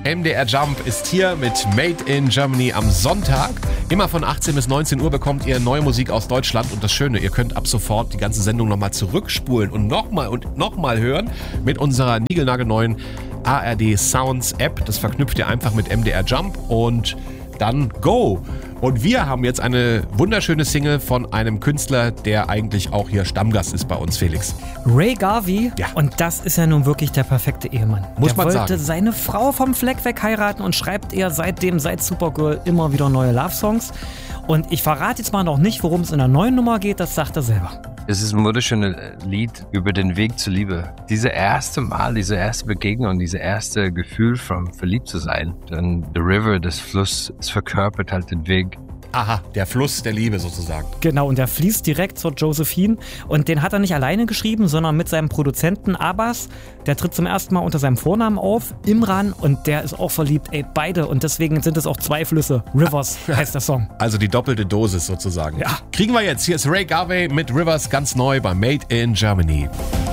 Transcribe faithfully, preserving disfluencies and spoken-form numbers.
M D R Jump ist hier mit Made in Germany am Sonntag. Immer von achtzehn bis neunzehn Uhr bekommt ihr neue Musik aus Deutschland. Und das Schöne, ihr könnt ab sofort die ganze Sendung nochmal zurückspulen und nochmal und nochmal hören mit unserer niegelnagelneuen A R D Sounds App. Das verknüpft ihr einfach mit M D R Jump und dann go! Und wir haben jetzt eine wunderschöne Single von einem Künstler, der eigentlich auch hier Stammgast ist bei uns, Felix. Ray Garvey. Ja. Und das ist ja nun wirklich der perfekte Ehemann. Muss der man wollte sagen. seine Frau vom Fleck weg heiraten und schreibt ihr seitdem, seit Supergirl, immer wieder neue Love-Songs. Und ich verrate jetzt mal noch nicht, worum es in der neuen Nummer geht, das sagt er selber. Es ist ein wunderschönes Lied über den Weg zur Liebe. Diese erste Mal, diese erste Begegnung, dieses erste Gefühl von verliebt zu sein. Dann the river, das Fluss, es verkörpert halt den Weg. Aha, der Fluss der Liebe sozusagen. Genau, und der fließt direkt zur Josephine. Und den hat er nicht alleine geschrieben, sondern mit seinem Produzenten Abbas. Der tritt zum ersten Mal unter seinem Vornamen auf, Imran, und der ist auch verliebt. Ey, beide. Und deswegen sind es auch zwei Flüsse. Rivers heißt der Song. Also die doppelte Dosis sozusagen. Ja. Kriegen wir jetzt. Hier ist Ray Garvey mit Rivers ganz neu bei Made in Germany.